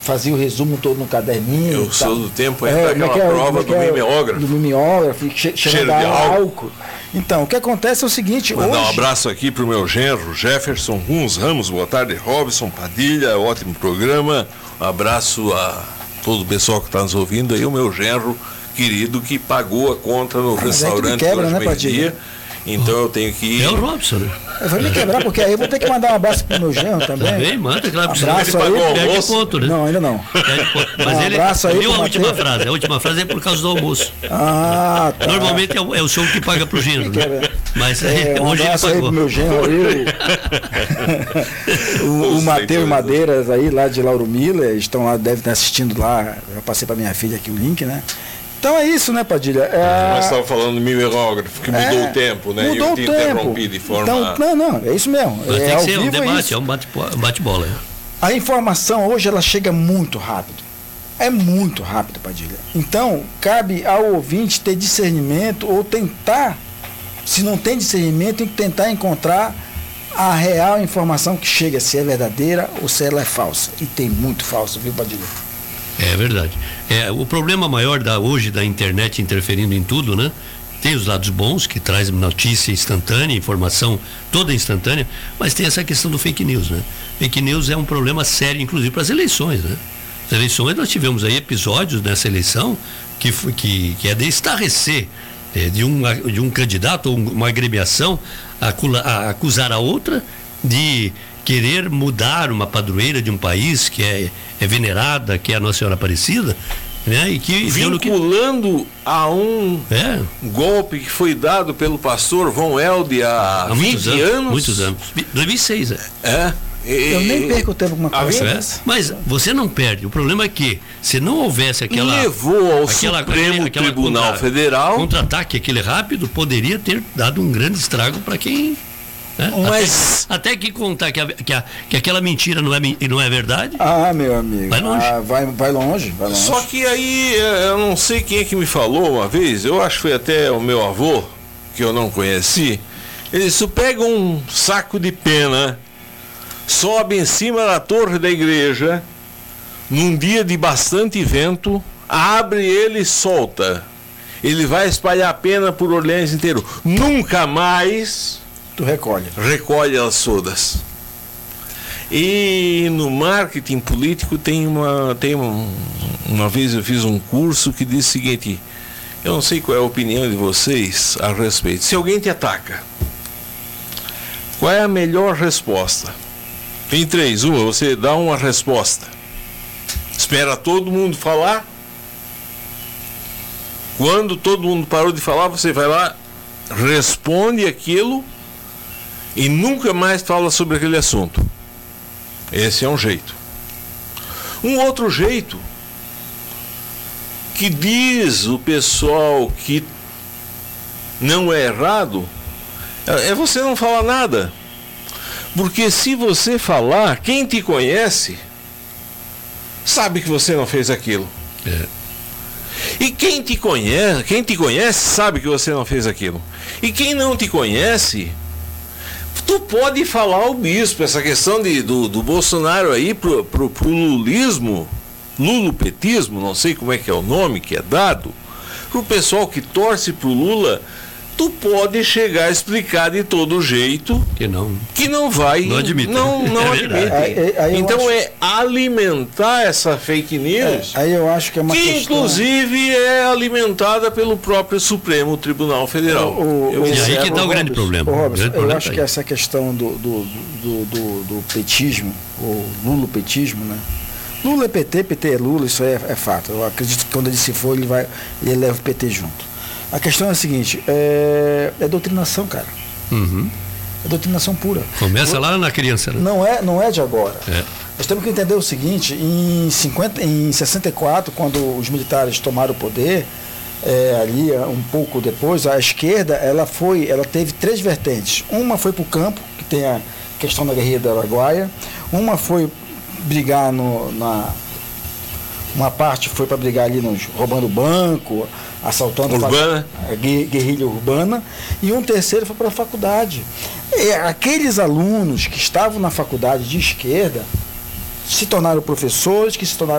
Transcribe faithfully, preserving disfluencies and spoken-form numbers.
fazia o resumo todo no caderninho. Eu sou do tempo aí é, daquela é, prova é, do mimeógrafo. Do mimeógrafo, che cheiro de álcool. Então, o que acontece é o seguinte... Mandar hoje... um abraço aqui para o meu genro, Jefferson Runs Ramos, boa tarde, Robson Padilha, ótimo programa. Um abraço a todo o pessoal que está nos ouvindo aí, o meu genro querido que pagou a conta no ah, restaurante quebra, hoje né, meio-dia. Então eu tenho que ir. É o Robson, né? Eu vou me quebrar, porque aí eu vou ter que mandar um abraço pro meu genro também. Também, manda, claro. Abraço ele aí. Perde ponto, né? Não, ainda não. Mas um ele abraço aí viu a última Mateus. frase. A última frase é por causa do almoço. Ah, tá. Normalmente é o, é o senhor que paga pro genro, né? Mas é, um hoje ele abraço aí pagou. pro meu genro aí. O, o Matheus Madeiras aí, lá de Lauro Miller, estão lá, devem estar assistindo lá. Eu passei pra minha filha aqui o link, né? Então é isso, né, Padilha? É... Nós estávamos falando do mimeógrafo, que mudou é, o tempo, né? Mudou e eu o te tempo. interrompi de forma... Então, não, não, é isso mesmo. Mas é, tem ao que ser vivo um debate, é, é um bate-bola. Bate a informação hoje ela chega muito rápido. É muito rápido, Padilha. Então, cabe ao ouvinte ter discernimento ou tentar, se não tem discernimento, tem que tentar encontrar a real informação que chega, se é verdadeira ou se ela é falsa. E tem muito falso, viu, Padilha? É verdade. É, o problema maior da, hoje da internet interferindo em tudo, né? Tem os lados bons, que traz notícia instantânea, informação toda instantânea, mas tem essa questão do fake news, né? Fake news é um problema sério, inclusive, para as eleições, né? As eleições, nós tivemos aí episódios nessa eleição que, que, que é de estarrecer é, de, um, de um candidato ou uma agremiação a, a acusar a outra de querer mudar uma padroeira de um país que é, é venerada, que é a Nossa Senhora Aparecida, né? E que vinculando que... a um é. golpe que foi dado pelo pastor Von Elde há, há vinte anos, anos. Muitos anos. dois mil e seis, é. É. E, eu nem perco tempo com uma coisa. É, mas você não perde. O problema é que se não houvesse aquela levou ao aquela, Supremo aquela Tribunal contra, Federal contra-ataque aquele rápido poderia ter dado um grande estrago para quem, né? Mas... até, até que contar que, a, que, a, que aquela mentira não é, não é verdade. Ah, meu amigo. Vai longe. Ah, vai, vai longe, vai longe. Só que aí eu não sei quem é que me falou uma vez. Eu acho que foi até o meu avô, que eu não conheci. Ele disse: pega um saco de pena, sobe em cima da torre da igreja, num dia de bastante vento, abre ele e solta. Ele vai espalhar a pena por Orleans inteiro. Nunca mais tu recolhe. Recolhe elas todas. E no marketing político tem uma, tem uma, uma vez eu fiz um curso que diz o seguinte: eu não sei qual é a opinião de vocês a respeito. Se alguém te ataca, qual é a melhor resposta? Tem três. Uma, você dá uma resposta. Espera todo mundo falar. Quando todo mundo parou de falar, você vai lá, responde aquilo e nunca mais fala sobre aquele assunto. Esse é um jeito. Um outro jeito, que diz o pessoal que não é errado, é você não falar nada. Porque se você falar, quem te conhece sabe que você não fez aquilo. É. E quem te conhece, quem te conhece sabe que você não fez aquilo. E quem não te conhece, tu pode falar ao bispo. Essa questão de, do, do Bolsonaro aí pro, pro, pro lulismo, lulopetismo, não sei como é que é o nome que é dado, pro pessoal que torce pro Lula, tu pode chegar a explicar de todo jeito que não, que não vai, não admite, não, não é admite. Aí, aí então acho... é alimentar essa fake news, é, aí eu acho que é uma que questão... inclusive é alimentada pelo próprio Supremo Tribunal Federal. O, o, eu, e aí que está o grande problema. O Robson, grande eu problema acho tá que aí. essa questão do, do, do, do, do petismo, o lulopetismo, né? Lula é P T, P T é Lula, isso aí é, é fato. Eu acredito que quando ele se for, ele, vai, ele leva o P T junto. A questão é a seguinte, é, é doutrinação, cara. Uhum. É doutrinação pura. Começa lá na criança, né? Não é, não é de agora. É. Nós temos que entender o seguinte, em, cinquenta, em sessenta e quatro, quando os militares tomaram o poder, é, ali um pouco depois, a esquerda, ela foi, ela teve três vertentes. Uma foi para o campo, que tem a questão da guerrilha do Araguaia. Uma foi brigar no, na... Uma parte foi para brigar ali nos, roubando banco, assaltando urbana. a guerrilha urbana, e um terceiro foi para a faculdade. E aqueles alunos que estavam na faculdade de esquerda se tornaram professores, que se tornaram